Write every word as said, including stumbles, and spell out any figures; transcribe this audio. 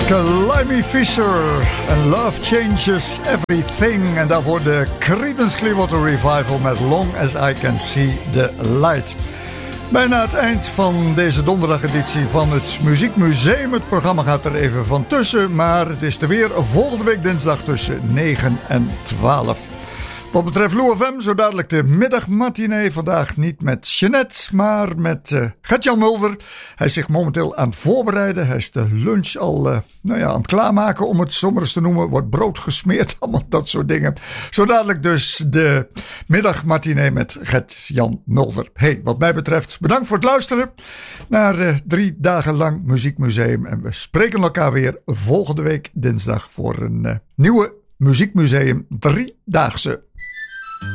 Climby Fisher en Love Changes Everything. En daarvoor de Creedence Clearwater Revival met Long As I Can See The Light. Bijna het eind van deze donderdageditie van het Muziekmuseum. Het programma gaat er even van tussen, maar het is er weer volgende week dinsdag tussen negen en twaalf. Wat betreft Lou F M, zo dadelijk de middagmatinee. Vandaag niet met Jeanette, maar met uh, Gert-Jan Mulder. Hij is zich momenteel aan het voorbereiden. Hij is de lunch al uh, nou ja, aan het klaarmaken, om het zomaar eens te noemen. Wordt brood gesmeerd, allemaal dat soort dingen. Zo dadelijk dus de middagmatinee met Gert-Jan Mulder. Hey, wat mij betreft, bedankt voor het luisteren naar uh, drie dagen lang Muziekmuseum. En we spreken elkaar weer volgende week dinsdag voor een uh, nieuwe Muziekmuseum driedaagse.